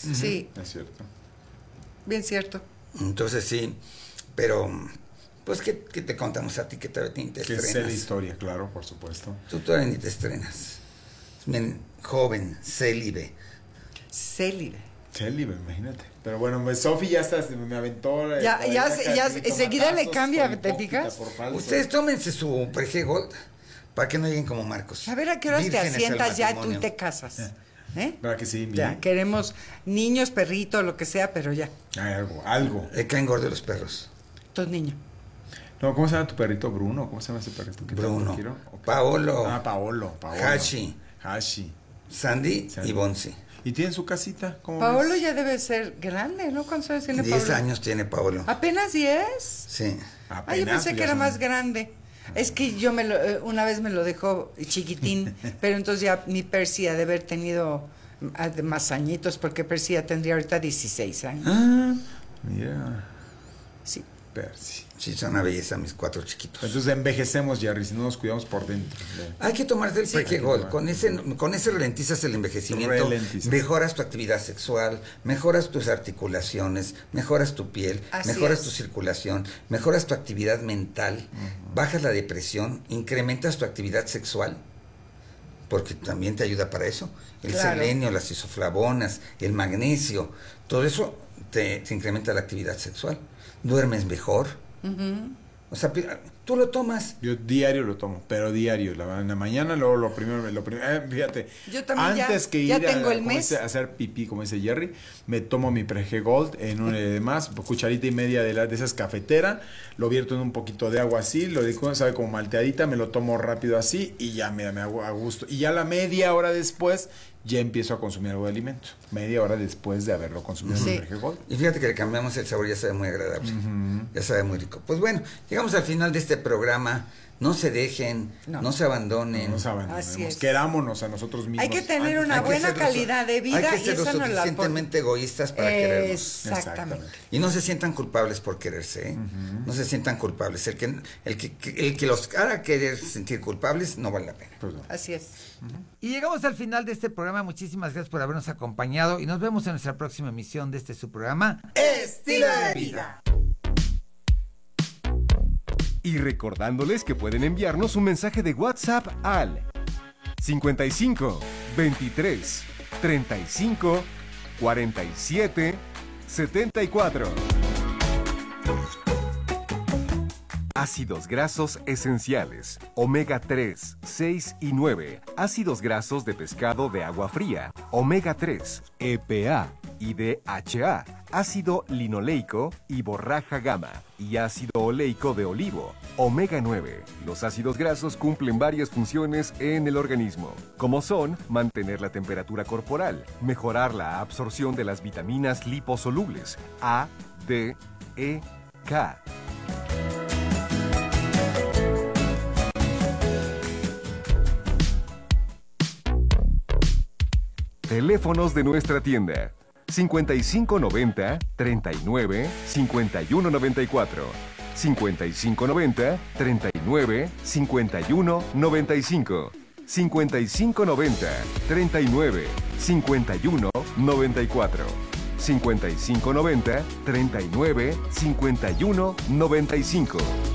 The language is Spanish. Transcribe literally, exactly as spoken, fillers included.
Sí. Es cierto. Bien cierto. Entonces sí, pero pues ¿qué, qué te contamos a ti que todavía ni te Que estrenas? sé la historia, claro, por supuesto. Tú todavía ni te estrenas. Men, joven, célibe. Célibe. Célibe, imagínate. Pero bueno, pues Sofi ya está, me aventó. la- Ya, por ahí ya, una ya, cartita, enseguida le matazos, cambia, con ¿te hipócrita fijas? por falso. Ustedes tómense su Prege Gold para que no lleguen como Marcos. A ver, ¿a qué horas te Vírgenes al asientas ya tú matrimonio. te casas? ¿Eh? ¿Verdad que sí? Ya, queremos niños, perritos, lo que sea, pero ya. Hay algo, algo. Le caen gordos los perros. Tus niños. No, ¿cómo se llama tu perrito? ¿Bruno? ¿Cómo se llama ese perrito? que Bruno. tanto quiero? Ok. Paolo. Ah, Paolo. Paolo. Hashi. Hashi. Sandy, Sandy. y Bonsi. ¿Y tiene su casita? ¿Cómo Paolo ves? ya debe ser grande, ¿no? ¿Cuántos años tiene Diez Paolo? años tiene Paolo. ¿Apenas diez? Sí. Apenas, Ah, yo pensé ya que era son- más grande. Es que yo me lo, eh, una vez me lo dejó chiquitín, pero entonces ya mi Percy ha de haber tenido ah, de más añitos, porque Percy ya tendría ahorita dieciséis años. Ah, mira. Sí. Percy. Sí, son una belleza mis cuatro chiquitos. Entonces envejecemos, Jerry, si no nos cuidamos por dentro. Hay que tomarte el Sí. Prege Hay que Gold. tomar. Con ese, con ese ralentizas el envejecimiento, Ralentizas. mejoras tu actividad sexual, mejoras tus articulaciones, mejoras tu piel, Así mejoras es. tu circulación, mejoras tu actividad mental, bajas la depresión, incrementas tu actividad sexual, porque también te ayuda para eso. El Claro. selenio, las isoflavonas, el magnesio, todo eso te, te incrementa la actividad sexual. Duermes mejor. O sea, pi- tú lo tomas. Yo diario lo tomo, pero diario. La, en la mañana, luego lo primero, lo primero eh, fíjate. Yo también ya- antes que ya ir tengo a, el como mes. dice, a hacer pipí, como dice Jerry, me tomo mi Prege Gold en un eh, más, cucharita y media de, la, de esas cafetera, lo vierto en un poquito de agua así, lo digo, sabe como malteadita, me lo tomo rápido así y ya me, me hago a gusto. Y ya la media hora después ya empiezo a consumir algo de alimento. Media hora después de haberlo consumido Sí. mi Prege Gold. Y fíjate que le cambiamos el sabor, ya sabe muy agradable. Ya sabe muy rico. Pues bueno, llegamos al final de este programa. No se dejen, no, No. se abandonen. No nos Así abandonemos, es. querámonos a nosotros mismos. Hay que tener antes una de- Hay que buena ser lo su- calidad de vida Hay que y ser lo esa no la suficientemente egoístas para querernos. Exactamente. Y no se sientan culpables por quererse, ¿eh? No se sientan culpables. El que, el, que, el que los haga querer sentir culpables no vale la pena. Pues no. Así es. Y llegamos al final de este programa. Muchísimas gracias por habernos acompañado y nos vemos en nuestra próxima emisión de este su programa. Estilo de vida. Y recordándoles que pueden enviarnos un mensaje de WhatsApp al cincuenta y cinco, veintitrés, treinta y cinco, cuarenta y siete, setenta y cuatro. Ácidos grasos esenciales, omega tres, seis y nueve, ácidos grasos de pescado de agua fría, omega tres, E P A y D H A, ácido linoleico y borraja gamma, y ácido oleico de olivo, omega nueve. Los ácidos grasos cumplen varias funciones en el organismo, como son mantener la temperatura corporal, mejorar la absorción de las vitaminas liposolubles A, D, E, K. Teléfonos de nuestra tienda: cincuenta y cinco noventa, treinta y nueve, cincuenta y uno noventa y cuatro, cincuenta y cinco noventa, treinta y nueve, cincuenta y uno noventa y cinco, cincuenta y cinco noventa, treinta y nueve, cincuenta y uno noventa y cuatro, cincuenta y cinco noventa, treinta y nueve, cincuenta y uno noventa y cinco.